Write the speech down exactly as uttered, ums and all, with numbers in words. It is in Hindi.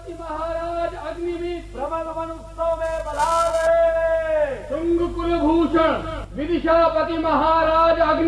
विदिशापति महाराज अग्निवीर ब्रह्मगमन उत्सव में बधावे। शुंग कुलभूषण विदिशापति महाराज अग्नि